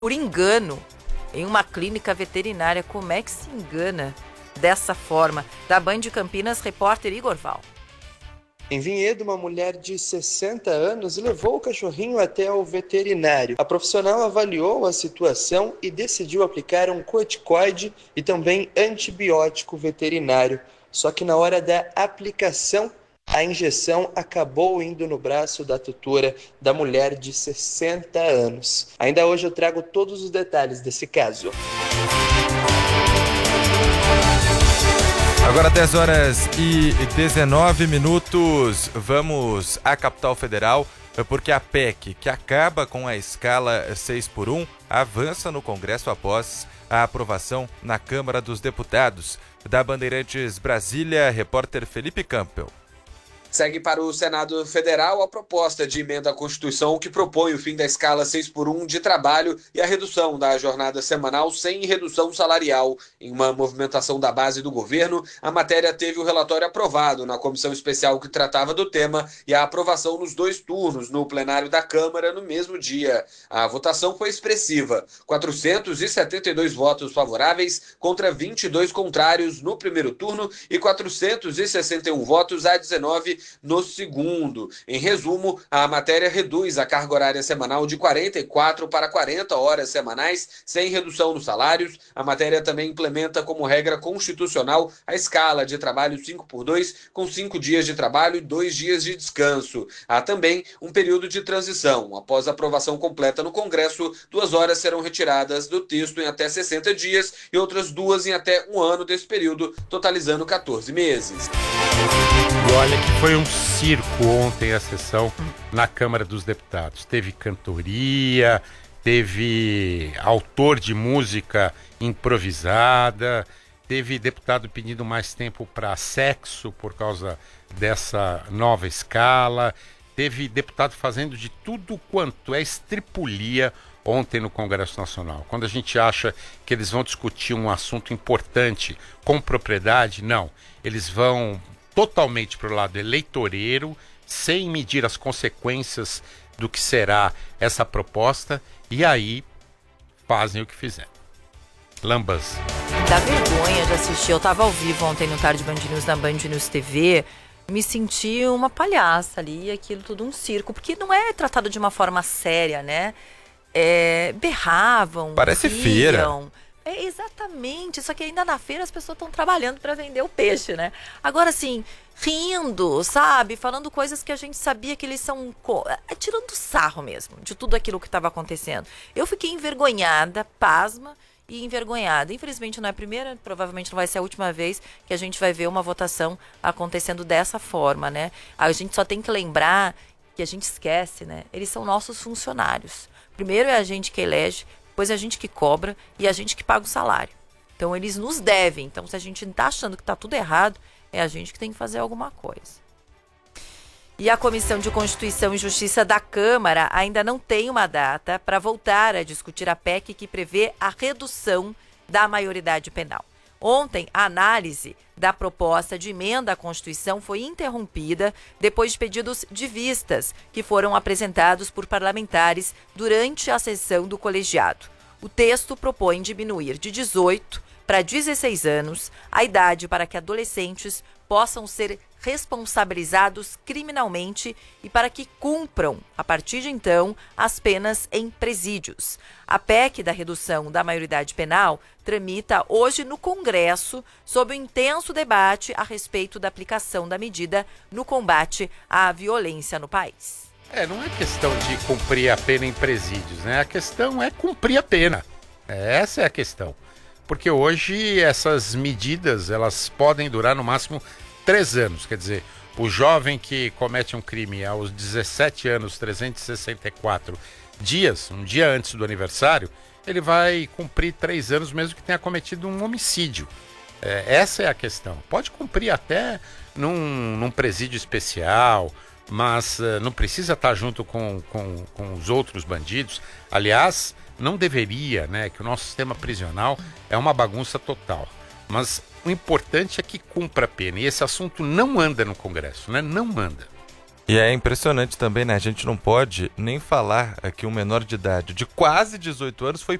por engano em uma clínica veterinária. Como é que se engana dessa forma? Da Band de Campinas, repórter Igor Val. Em Vinhedo, uma mulher de 60 anos levou o cachorrinho até o veterinário. A profissional avaliou a situação e decidiu aplicar um corticoide e também antibiótico veterinário. Só que na hora da aplicação, a injeção acabou indo no braço da tutora da mulher de 60 anos. Ainda hoje eu trago todos os detalhes desse caso. Agora 10 horas e 19 minutos, vamos à capital federal, porque a PEC, que acaba com a escala 6x1, avança no Congresso após a aprovação na Câmara dos Deputados. Da Bandeirantes Brasília, repórter Felipe Campbell. Segue para o Senado Federal a proposta de emenda à Constituição que propõe o fim da escala 6x1 de trabalho e a redução da jornada semanal sem redução salarial. Em uma movimentação da base do governo, a matéria teve o relatório aprovado na comissão especial que tratava do tema e a aprovação nos 2 turnos no plenário da Câmara no mesmo dia. A votação foi expressiva, 472 votos favoráveis contra 22 contrários no primeiro turno e 461 votos a 19 no segundo. Em resumo, a matéria reduz a carga horária semanal de 44 para 40 horas semanais, sem redução nos salários. A matéria também implementa como regra constitucional a escala de trabalho 5x2, com 5 dias de trabalho e 2 dias de descanso. Há também um período de transição. Após a aprovação completa no Congresso, 2 horas serão retiradas do texto em até 60 dias e outras 2 em até 1 ano desse período, totalizando 14 meses. E olha que foi um circo ontem a sessão na Câmara dos Deputados. Teve cantoria, teve autor de música improvisada, teve deputado pedindo mais tempo para sexo por causa dessa nova escala, teve deputado fazendo de tudo quanto é estripulia ontem no Congresso Nacional. Quando a gente acha que eles vão discutir um assunto importante com propriedade, não. Eles vão totalmente para o lado eleitoreiro, sem medir as consequências do que será essa proposta, e aí fazem o que fizeram. Lambas. Dá vergonha de assistir. Eu estava ao vivo ontem no Tarde Band News, na Band News TV, me senti uma palhaça ali, aquilo tudo um circo, porque não é tratado de uma forma séria, né? Berravam, parece riam. feira. Exatamente, só que ainda na feira as pessoas estão trabalhando para vender o peixe, né? Agora, assim, rindo, sabe? Falando coisas que a gente sabia que eles são... tirando sarro mesmo, de tudo aquilo que estava acontecendo. Eu fiquei envergonhada, pasma e envergonhada. Infelizmente não é a primeira, provavelmente não vai ser a última vez que a gente vai ver uma votação acontecendo dessa forma, né? A gente só tem que lembrar que a gente esquece, né? Eles são nossos funcionários. Primeiro é a gente que elege, depois é a gente que cobra e a gente que paga o salário. Então eles nos devem. Então se a gente está achando que está tudo errado, é a gente que tem que fazer alguma coisa. E a Comissão de Constituição e Justiça da Câmara ainda não tem uma data para voltar a discutir a PEC que prevê a redução da maioridade penal. Ontem, a análise da proposta de emenda à Constituição foi interrompida depois de pedidos de vistas que foram apresentados por parlamentares durante a sessão do colegiado. O texto propõe diminuir de 18 para 16 anos a idade para que adolescentes possam ser responsabilizados criminalmente e para que cumpram, a partir de então, as penas em presídios. A PEC da redução da maioridade penal tramita hoje no Congresso sob o intenso debate a respeito da aplicação da medida no combate à violência no país. Não é questão de cumprir a pena em presídios, né? A questão é cumprir a pena. Essa é a questão. Porque hoje essas medidas, elas podem durar no máximo 3 anos. Quer dizer, o jovem que comete um crime aos 17 anos, 364 dias, um dia antes do aniversário, ele vai cumprir 3 anos mesmo que tenha cometido um homicídio. Essa é a questão. Pode cumprir até num presídio especial, mas não precisa estar junto com os outros bandidos. Aliás, não deveria, né? Que o nosso sistema prisional é uma bagunça total. Mas o importante é que cumpra a pena. E esse assunto não anda no Congresso, né? Não anda. E é impressionante também, né? A gente não pode nem falar que um menor de idade de quase 18 anos foi